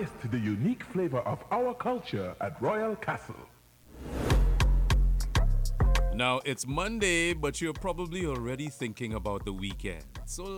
Taste the unique flavor of our culture at Royal Castle. Now, it's Monday, but you're probably already thinking about the weekend. So